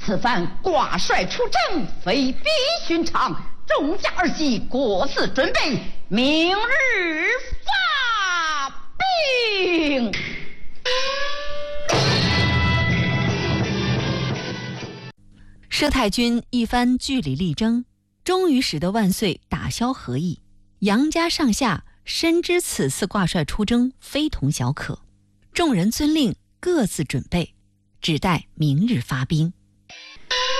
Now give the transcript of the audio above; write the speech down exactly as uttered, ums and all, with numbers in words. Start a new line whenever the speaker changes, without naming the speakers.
此番挂帅出征，非比寻常。众家儿媳各自准备，明日发兵。
佘太君一番据理力争，终于使得万岁打消和议。杨家上下深知此次挂帅出征非同小可，众人遵令，各自准备，只待明日发兵。